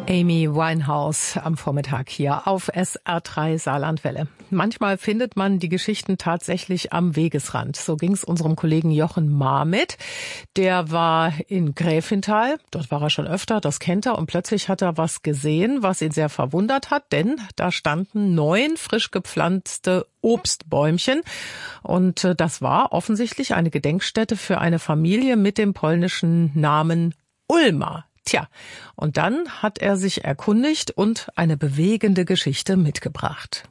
Amy Winehouse am Vormittag hier auf SR3 Saarlandwelle. Manchmal findet man die Geschichten tatsächlich am Wegesrand. So ging es unserem Kollegen Jochen Maar mit. Der war in Gräfenthal, dort war er schon öfter, das kennt er. Und plötzlich hat er was gesehen, was ihn sehr verwundert hat, denn da standen 9 frisch gepflanzte Obstbäumchen. Und das war offensichtlich eine Gedenkstätte für eine Familie mit dem polnischen Namen Ulma. Tja, und dann hat er sich erkundigt und eine bewegende Geschichte mitgebracht.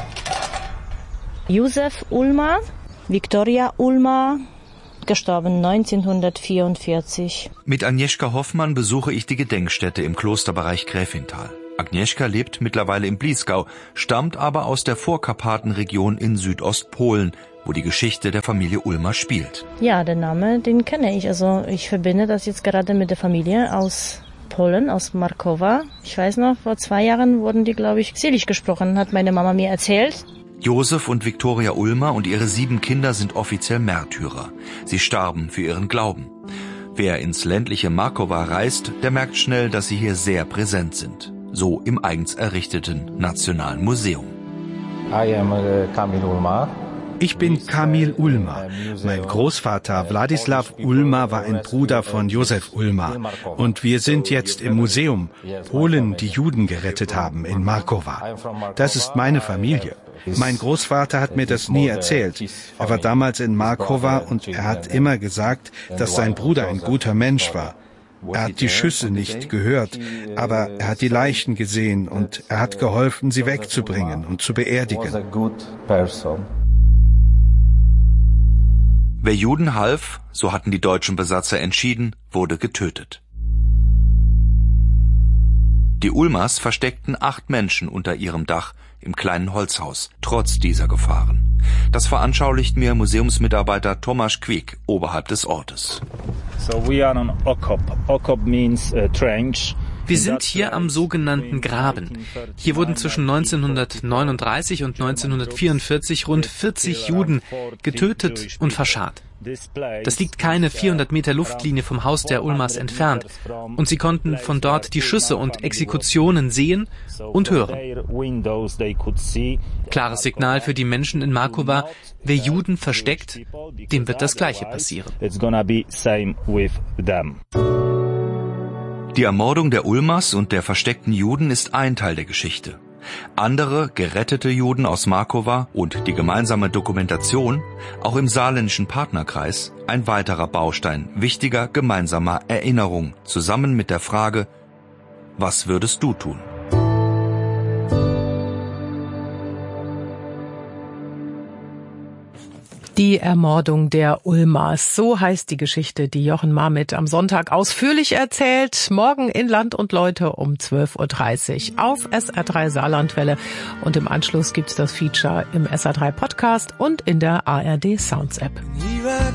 Józef Ulma, Viktoria Ulma, gestorben 1944. Mit Agnieszka Hoffmann besuche ich die Gedenkstätte im Klosterbereich Gräfenthal. Agnieszka lebt mittlerweile in Bliesgau, stammt aber aus der Vorkarpatenregion in Südostpolen, wo die Geschichte der Familie Ulma spielt. Ja, den Namen, den kenne ich. Also ich verbinde das jetzt gerade mit der Familie aus Polen, aus Markowa. Ich weiß noch, vor 2 Jahren wurden die, glaube ich, selig gesprochen, hat meine Mama mir erzählt. Josef und Viktoria Ulma und ihre 7 Kinder sind offiziell Märtyrer. Sie starben für ihren Glauben. Wer ins ländliche Markowa reist, der merkt schnell, dass sie hier sehr präsent sind. So im eigens errichteten Nationalen Museum. I am Kamil Ulma. Ich bin Kamil Ulma. Mein Großvater Wladislaw Ulma war ein Bruder von Józef Ulma. Und wir sind jetzt im Museum Polen, die Juden gerettet haben, in Markowa. Das ist meine Familie. Mein Großvater hat mir das nie erzählt. Er war damals in Markowa und er hat immer gesagt, dass sein Bruder ein guter Mensch war. Er hat die Schüsse nicht gehört, aber er hat die Leichen gesehen und er hat geholfen, sie wegzubringen und zu beerdigen. Wer Juden half, so hatten die deutschen Besatzer entschieden, wurde getötet. Die Ulmas versteckten 8 Menschen unter ihrem Dach im kleinen Holzhaus, trotz dieser Gefahren. Das veranschaulicht mir Museumsmitarbeiter Tomasz Quick oberhalb des Ortes. So we are on Okop. Okop means trench. Wir sind hier am sogenannten Graben. Hier wurden zwischen 1939 und 1944 rund 40 Juden getötet und verscharrt. Das liegt keine 400 Meter Luftlinie vom Haus der Ulmas entfernt und sie konnten von dort die Schüsse und Exekutionen sehen und hören. Klares Signal für die Menschen in Markowa: wer Juden versteckt, dem wird das Gleiche passieren. Die Ermordung der Ulmas und der versteckten Juden ist ein Teil der Geschichte. Andere gerettete Juden aus Markowa und die gemeinsame Dokumentation, auch im saarländischen Partnerkreis, ein weiterer Baustein wichtiger gemeinsamer Erinnerung, zusammen mit der Frage: Was würdest du tun? Die Ermordung der Ulmas, so heißt die Geschichte, die Jochen Maar am Sonntag ausführlich erzählt. Morgen in Land und Leute um 12.30 Uhr auf SR3 Saarlandwelle. Und im Anschluss gibt's das Feature im SR3 Podcast und in der ARD Sounds App.